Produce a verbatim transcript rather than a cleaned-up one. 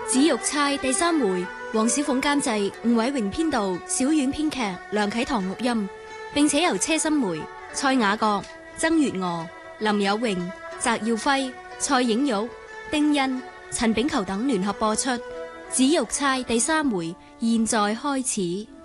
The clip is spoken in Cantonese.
紫玉釵第三回，黃小鳳監製，吳偉榮編導，小婉編劇，梁啟堂錄音，並且由車心梅、蔡雅閣、曾月娥、林有榮、翟耀輝、蔡影玉、丁欣、陳炳球等聯合播出。紫玉釵第三回，現在開始。